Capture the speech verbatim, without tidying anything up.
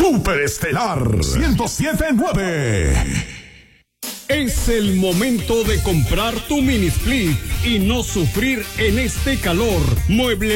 Superestelar ciento siete punto nueve. Es el momento de comprar tu mini split y no sufrir en este calor. Mueble